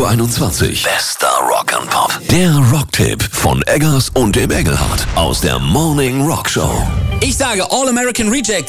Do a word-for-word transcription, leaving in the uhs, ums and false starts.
zwölf Uhr einundzwanzig. Bester Rock and Pop. Der Rocktipp von Eggers und dem Engelhardt aus der Morning Rock Show. Ich sage All American Reject.